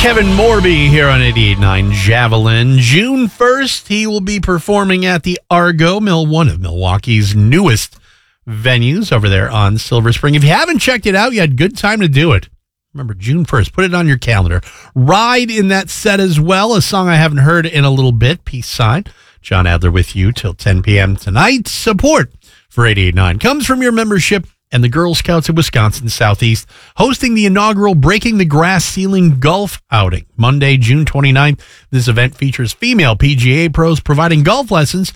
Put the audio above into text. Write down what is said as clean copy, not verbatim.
Kevin Morby here on 88.9 Javelin. June 1st, he will be performing at the Argo Mill, one of Milwaukee's newest venues over there on Silver Spring. If you haven't checked it out yet, good time to do it. Remember, June 1st, put it on your calendar. Ride in that set as well, a song I haven't heard in a little bit, Peace Sign. John Adler with you till 10 p.m. tonight. Support for 88.9 comes from your membership and the Girl Scouts of Wisconsin Southeast, hosting the inaugural Breaking the Grass Ceiling Golf Outing, Monday, June 29th. This event features female PGA pros providing golf lessons